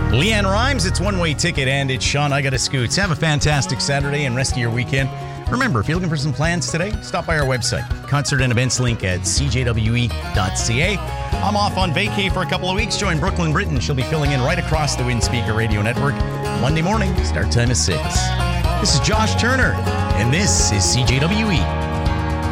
Leanne Rhymes, it's One Way Ticket, and it's Sean, I Gotta Scoots. Have a fantastic Saturday and rest of your weekend. Remember, if you're looking for some plans today, stop by our website, concert and events link at cjwe.ca. I'm off on vacay for a couple of weeks. Join Brooklyn Britton. She'll be filling in right across the Windspeaker Radio Network Monday morning. Start time is 6. This is Josh Turner, and this is CJWE.